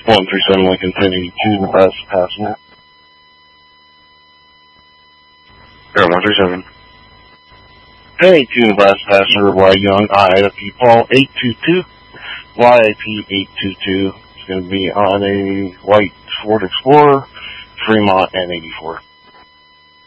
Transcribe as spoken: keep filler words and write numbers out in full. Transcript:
one three seven Lincoln ten eighty-two, Nebraska passenger. Air one three seven. ten eighty-two, Nebraska passenger, Y Young, I I P Paul eight two two, Y I P eight two two. It's going to be on a white Ford Explorer, Fremont N eighty-four.